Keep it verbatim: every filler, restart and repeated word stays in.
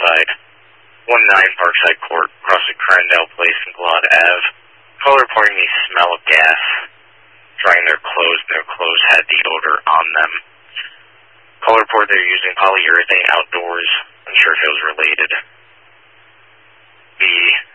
Parkside. one nine Parkside Court, across the Crandell Place and Glad Ave. Caller reporting the smell of gas. Drying their clothes, and their clothes had the odor on them. Caller reported they're using polyurethane outdoors. Unsure if it was related. The